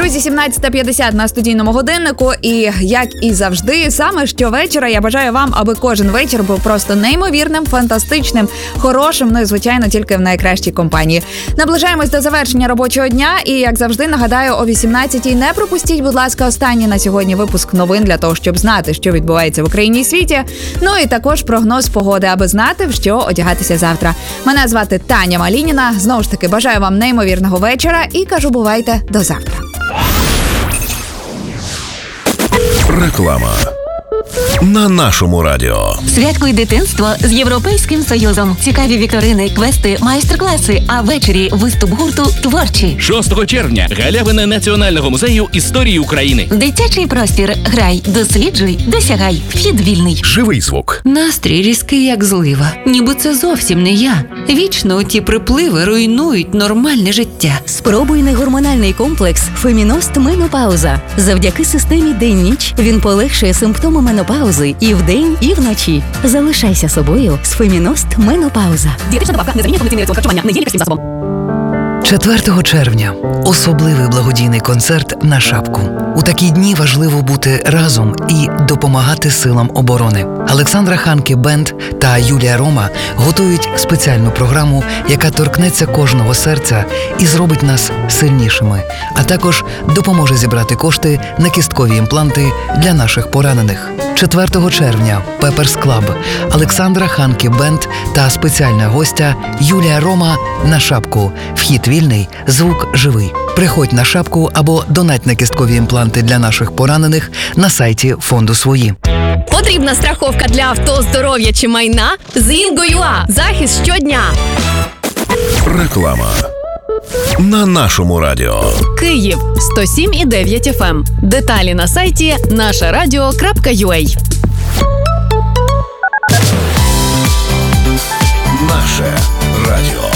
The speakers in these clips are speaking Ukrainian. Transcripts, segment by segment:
Друзі, 17:50 на студійному годиннику. І, як і завжди, саме щовечора я бажаю вам, аби кожен вечір був просто неймовірним, фантастичним, хорошим, ну і, звичайно, тільки в найкращій компанії. Наближаємось до завершення робочого дня. І, як завжди, нагадаю, о 18:00 не пропустіть, будь ласка, останній на сьогодні випуск новин для того, щоб знати, що відбувається в Україні і світі. Ну і також прогноз погоди, аби знати, в що одягатися завтра. Мене звати Таня Малініна. Знову ж таки, бажаю вам неймовірного вечора і кажу, бувайте до завтра. Реклама на нашому радіо. Святкуй дитинство з Європейським Союзом. Цікаві вікторини, квести, майстер-класи, а ввечері виступ гурту «Творчі». 6 червня. Галявина Національного музею історії України. Дитячий простір. Грай, досліджуй, досягай. Вхід вільний. Живий звук. Настрій різкий, як злива. Ніби це зовсім не я. Вічно ті припливи руйнують нормальне життя. Спробуй негормональний комплекс «Феміност Менопауза». Завдяки системі день-ніч він полегшує симптоми менопаузи і вдень, і вночі. Залишайся собою з «Феміност Менопауза». Дієтична добавка, незамінна повноцінний раціон харчування, не є лікарським засобом. 4 червня – особливий благодійний концерт на шапку. У такі дні важливо бути разом і допомагати силам оборони. Олександра Ханке Бенд та Юлія Рома готують спеціальну програму, яка торкнеться кожного серця і зробить нас сильнішими, а також допоможе зібрати кошти на кісткові імпланти для наших поранених. 4 червня – Пеперс Клаб, Олександра Ханке Бенд та спеціальна гостя Юлія Рома на шапку. Вхід вільний, звук живий. Приходь на шапку або донать на кісткові імпланти для наших поранених на сайті фонду «Свої». Потрібна страховка для авто, здоров'я чи майна? З Інго.ua. Захист щодня. Реклама на нашому радіо. Київ 107,9 FM. Деталі на сайті нашарадіо.ua. Наше радіо.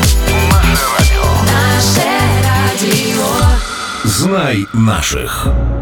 Наше радіо. Знай наших.